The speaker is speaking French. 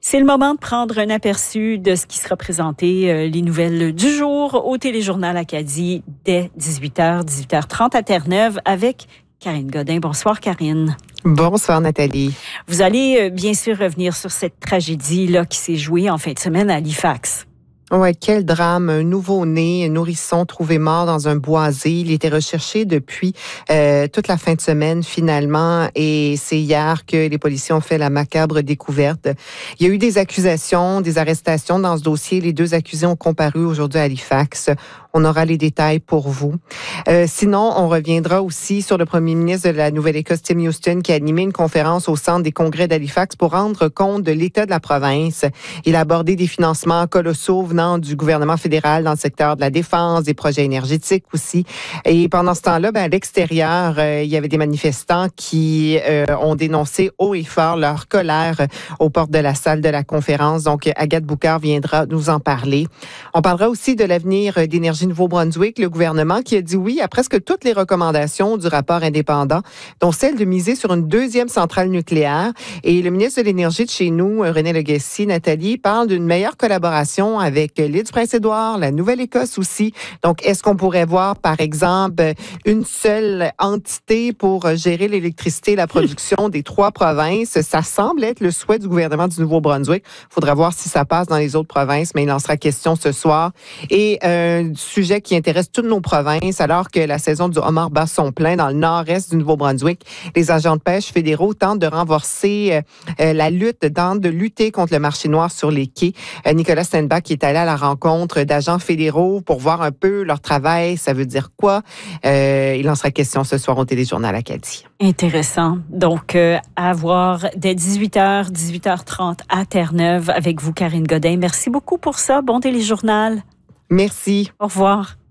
C'est le moment de prendre un aperçu de ce qui sera présenté, les nouvelles du jour au Téléjournal Acadie dès 18h, 18h30 à Terre-Neuve avec Karine Godin. Bonsoir Karine. Bonsoir Nathalie. Vous allez bien sûr revenir sur cette tragédie-là qui s'est jouée en fin de semaine à Halifax. Ouais, quel drame. Un nouveau-né, un nourrisson trouvé mort dans un boisé. Il était recherché depuis toute la fin de semaine finalement et c'est hier que les policiers ont fait la macabre découverte. Il y a eu des accusations, des arrestations dans ce dossier. Les deux accusés ont comparu aujourd'hui à Halifax. On aura les détails pour vous. Sinon, on reviendra aussi sur le premier ministre de la Nouvelle-Écosse, Tim Houston, qui a animé une conférence au centre des congrès d'Halifax pour rendre compte de l'état de la province. Il a abordé des financements colossaux venant du gouvernement fédéral dans le secteur de la défense, des projets énergétiques aussi. Et pendant ce temps-là, à l'extérieur, il y avait des manifestants qui ont dénoncé haut et fort leur colère aux portes de la salle de la conférence. Donc, Agathe Boucard viendra nous en parler. On parlera aussi de l'avenir d'Énergie Nouveau-Brunswick, le gouvernement qui a dit oui à presque toutes les recommandations du rapport indépendant, dont celle de miser sur une deuxième centrale nucléaire. Et le ministre de l'Énergie de chez nous, René Legacy, Nathalie, parle d'une meilleure collaboration avec l'île du Prince-Édouard, la Nouvelle-Écosse aussi. Donc, est-ce qu'on pourrait voir, par exemple, une seule entité pour gérer l'électricité et la production des trois provinces? Ça semble être le souhait du gouvernement du Nouveau-Brunswick. Il faudra voir si ça passe dans les autres provinces, mais il en sera question ce soir. Et sujet qui intéresse toutes nos provinces, alors que la saison du homard bat son plein dans le nord-est du Nouveau-Brunswick. Les agents de pêche fédéraux tentent de renforcer la lutte, tentent de lutter contre le marché noir sur les quais. Nicolas Stenbach qui est allé à la rencontre d'agents fédéraux pour voir un peu leur travail, ça veut dire quoi. Il en sera question ce soir au Téléjournal Acadie. Intéressant. Donc, à voir dès 18h, 18h30 à Terre-Neuve avec vous, Karine Godin. Merci beaucoup pour ça. Bon Téléjournal. Merci. Au revoir.